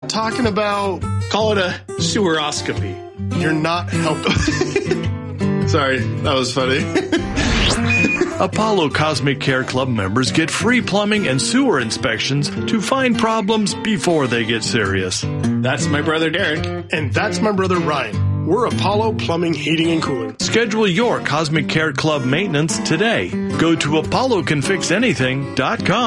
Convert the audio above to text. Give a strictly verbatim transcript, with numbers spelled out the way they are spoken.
talking about. Call it a seweroscopy. You're not helping. Sorry, that was funny. Apollo Cosmic Care Club members get free plumbing and sewer inspections to find problems before they get serious. That's my brother Derek. And that's my brother Ryan. We're Apollo Plumbing, Heating, and Cooling. Schedule your Cosmic Care Club maintenance today. Go to apollo can fix anything dot com.